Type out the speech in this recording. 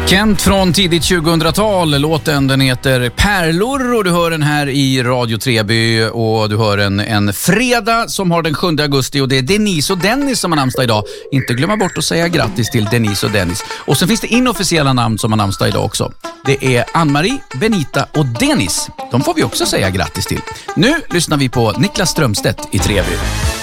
Kent från tidigt 2000-tal. Låten den heter Pärlor och du hör den här i Radio Treby och du hör en fredag som har den 7 augusti och det är Denise och Dennis som har namnsdag idag. Inte glömma bort att säga grattis till Denise och Dennis. Och sen finns det inofficiella namn som har namnsdag idag också. Det är Ann-Marie, Benita och Dennis. De får vi också säga grattis till. Nu lyssnar vi på Niklas Strömstedt i Treby.